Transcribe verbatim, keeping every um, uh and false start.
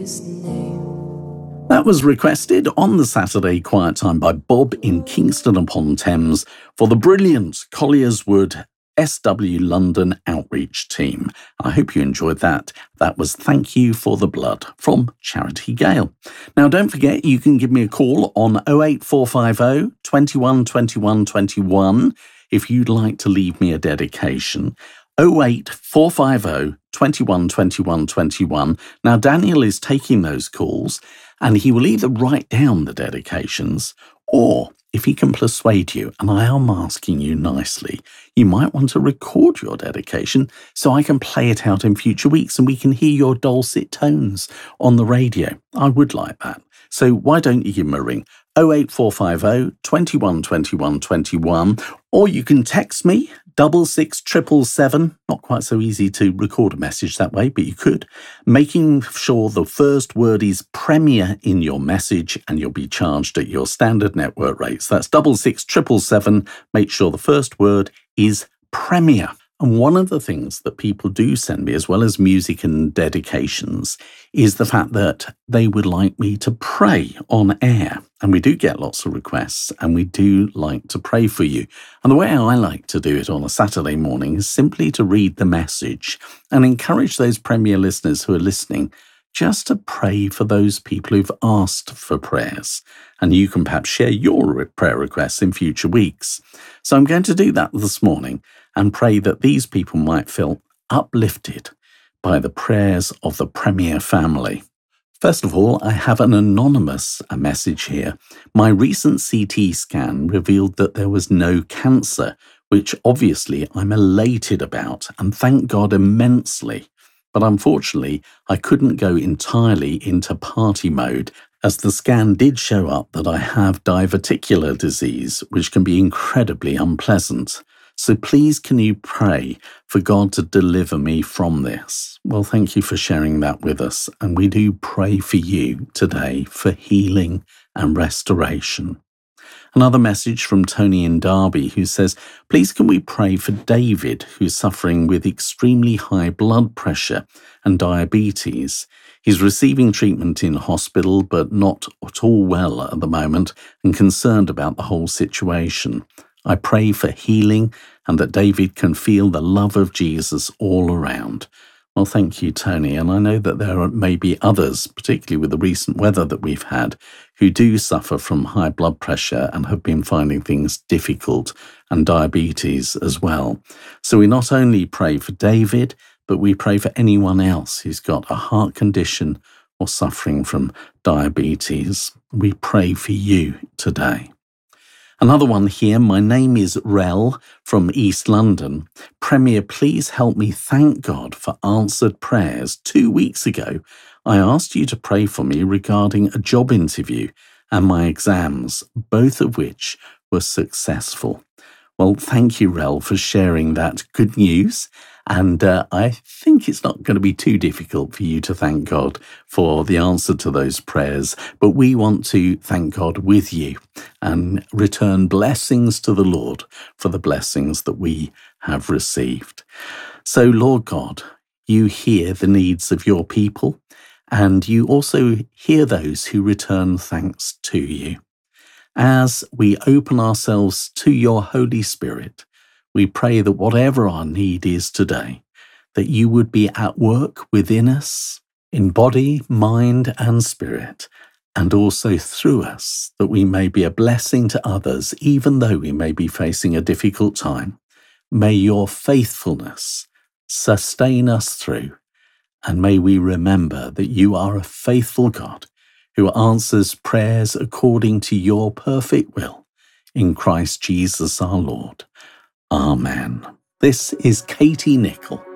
That was requested on the Saturday Quiet Time by Bob in Kingston upon Thames for the brilliant Colliers Wood S W London Outreach Team. I hope you enjoyed that. That was Thank You for the Blood from Charity Gale. Now, don't forget, you can give me a call on oh eight four five oh, twenty-one, twenty-one, twenty-one if you'd like to leave me a dedication. oh eight four five oh, twenty-one, twenty-one, twenty-one. Now, Daniel is taking those calls, and he will either write down the dedications, or if he can persuade you, and I am asking you nicely, you might want to record your dedication so I can play it out in future weeks and we can hear your dulcet tones on the radio. I would like that. So why don't you give him a ring? oh eight four five oh, twenty-one, twenty-one, twenty-one, or you can text me, double six triple seven, not quite so easy to record a message that way, but you could, making sure the first word is Premier in your message, and you'll be charged at your standard network rates. That's double six triple seven, make sure the first word is Premier. And one of the things that people do send me, as well as music and dedications, is the fact that they would like me to pray on air. And we do get lots of requests, and we do like to pray for you. And the way I like to do it on a Saturday morning is simply to read the message and encourage those Premier listeners who are listening just to pray for those people who've asked for prayers. And you can perhaps share your prayer requests in future weeks. So I'm going to do that this morning and pray that these people might feel uplifted by the prayers of the Premier family. First of all, I have an anonymous message here. My recent C T scan revealed that there was no cancer, which obviously I'm elated about and thank God immensely. But unfortunately, I couldn't go entirely into party mode, as the scan did show up that I have diverticular disease, which can be incredibly unpleasant. So please, can you pray for God to deliver me from this? Well, thank you for sharing that with us. And we do pray for you today for healing and restoration. Another message from Tony in Derby, who says, please can we pray for David, who's suffering with extremely high blood pressure and diabetes. He's receiving treatment in hospital, but not at all well at the moment, and concerned about the whole situation. I pray for healing and that David can feel the love of Jesus all around. Well, thank you, Tony. And I know that there may be others, particularly with the recent weather that we've had, who do suffer from high blood pressure and have been finding things difficult, and diabetes as well. So we not only pray for David, but we pray for anyone else who's got a heart condition or suffering from diabetes. We pray for you today. Another one here, my name is Rel from East London. Premier, please help me thank God for answered prayers. Two weeks ago, I asked you to pray for me regarding a job interview and my exams, both of which were successful. Well, thank you, Rel, for sharing that good news. And uh, I think it's not going to be too difficult for you to thank God for the answer to those prayers. But we want to thank God with you and return blessings to the Lord for the blessings that we have received. So, Lord God, you hear the needs of your people, and you also hear those who return thanks to you. As we open ourselves to your Holy Spirit, we pray that whatever our need is today, that you would be at work within us, in body, mind, and spirit, and also through us, that we may be a blessing to others, even though we may be facing a difficult time. May your faithfulness sustain us through, and may we remember that you are a faithful God who answers prayers according to your perfect will, in Christ Jesus our Lord. Amen. This is Katie Nichol